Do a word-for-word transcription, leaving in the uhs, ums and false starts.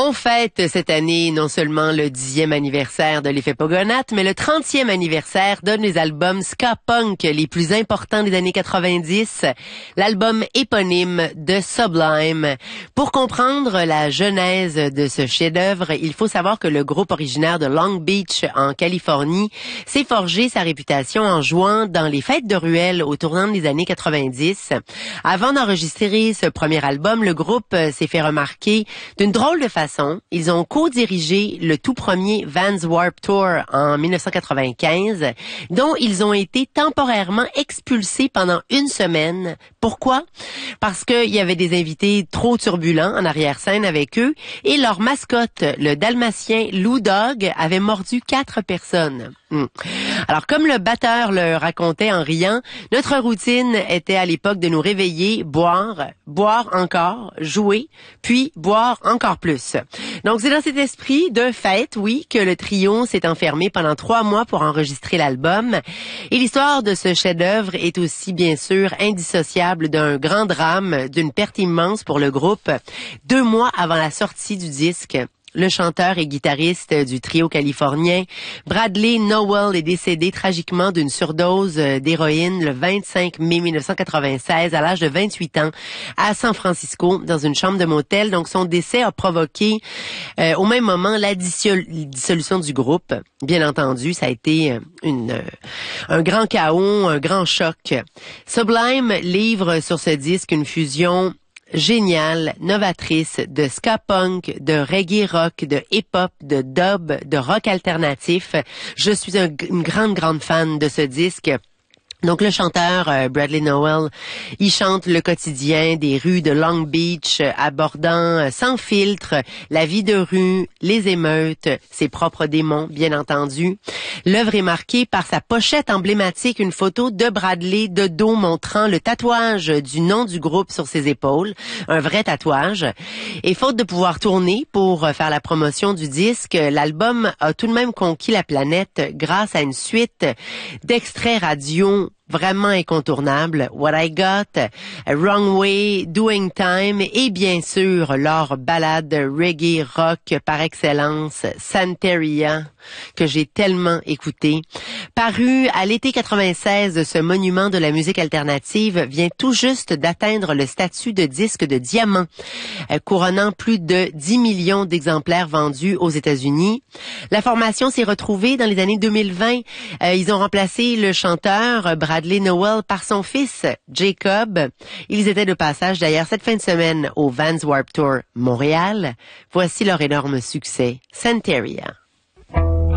On fête cette année non seulement le dixième anniversaire de l'effet Pogonath, mais le trentième anniversaire d'un des albums ska punk les plus importants des années quatre-vingt-dix, l'album éponyme de Sublime. Pour comprendre la genèse de ce chef-d'œuvre, il faut savoir que le groupe originaire de Long Beach en Californie s'est forgé sa réputation en jouant dans les fêtes de ruelles au tournant des années quatre-vingt-dix. Avant d'enregistrer ce premier album, le groupe s'est fait remarquer d'une drôle de façon. Ils ont co-dirigé le tout premier Vans Warped Tour en dix-neuf cent quatre-vingt-quinze, dont ils ont été temporairement expulsés pendant une semaine. Pourquoi? Parce qu'il y avait des invités trop turbulents en arrière-scène avec eux et leur mascotte, le dalmatien Lou Dog, avait mordu quatre personnes. Hmm. Alors, comme le batteur le racontait en riant, notre routine était à l'époque de nous réveiller, boire, boire encore, jouer, puis boire encore plus. Donc, c'est dans cet esprit de fête, oui, que le trio s'est enfermé pendant trois mois pour enregistrer l'album. Et l'histoire de ce chef-d'œuvre est aussi, bien sûr, indissociable d'un grand drame, d'une perte immense pour le groupe. Deux mois avant la sortie du disque, le chanteur et guitariste du trio californien, Bradley Nowell, est décédé tragiquement d'une surdose d'héroïne le vingt-cinq mai mille neuf cent quatre-vingt-seize à l'âge de vingt-huit ans à San Francisco dans une chambre de motel. Donc son décès a provoqué euh, au même moment la dissol- dissolution du groupe. Bien entendu, ça a été une, euh, un grand chaos, un grand choc. Sublime livre sur ce disque une fusion géniale, novatrice, de ska punk, de reggae rock, de hip-hop, de dub, de rock alternatif. Je suis un, une grande, grande fan de ce disque. Donc, le chanteur euh, Bradley Nowell, il chante le quotidien des rues de Long Beach, euh, abordant euh, sans filtre la vie de rue, les émeutes, ses propres démons, bien entendu. L'œuvre est marquée par sa pochette emblématique, une photo de Bradley de dos montrant le tatouage du nom du groupe sur ses épaules, un vrai tatouage. Et faute de pouvoir tourner pour euh, faire la promotion du disque, l'album a tout de même conquis la planète grâce à une suite d'extraits radio vraiment incontournable, What I Got, Wrong Way, Doing Time et bien sûr leur ballade reggae rock par excellence, Santeria, que j'ai tellement écouté. Paru à l'été quatre-vingt-seize, ce monument de la musique alternative vient tout juste d'atteindre le statut de disque de diamant, couronnant plus de dix millions d'exemplaires vendus aux États-Unis. La formation s'est retrouvée dans les années deux mille vingt. Euh, ils ont remplacé le chanteur Bradley Nowell par son fils, Jacob. Ils étaient de passage d'ailleurs cette fin de semaine au Vans Warped Tour Montréal. Voici leur énorme succès, Santeria.